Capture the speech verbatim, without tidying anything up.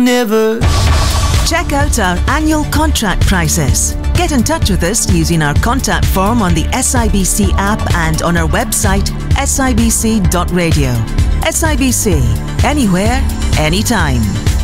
never. Check out our annual contract prices. Get in touch with us using our contact form on the S I B C app and on our website s i b c dot radio. S I B C, anywhere, anytime.